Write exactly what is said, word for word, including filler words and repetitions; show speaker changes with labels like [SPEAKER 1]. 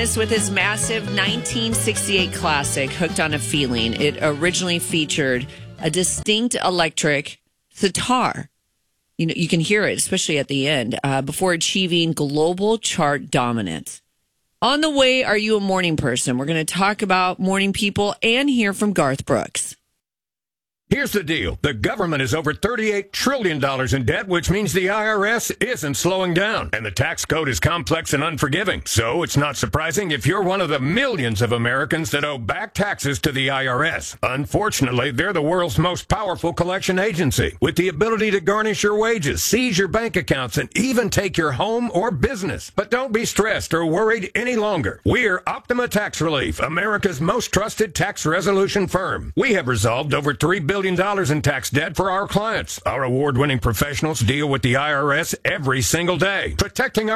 [SPEAKER 1] Thomas with his massive nineteen sixty-eight classic, Hooked on a Feeling. It originally featured a distinct electric sitar. You know, you can hear it, especially at the end, uh, before achieving global chart dominance. On the way, are you a morning person? We're going to talk about morning people and hear from Garth Brooks.
[SPEAKER 2] Here's the deal. The government is over thirty-eight trillion dollars in debt, which means the I R S isn't slowing down. And the tax code is complex and unforgiving. So it's not surprising if you're one of the millions of Americans that owe back taxes to the I R S. Unfortunately, they're the world's most powerful collection agency, with the ability to garnish your wages, seize your bank accounts, and even take your home or business. But don't be stressed or worried any longer. We're Optima Tax Relief, America's most trusted tax resolution firm. We have resolved over three billion dollars in tax debt for our clients. Our award-winning professionals deal with the I R S every single day, protecting our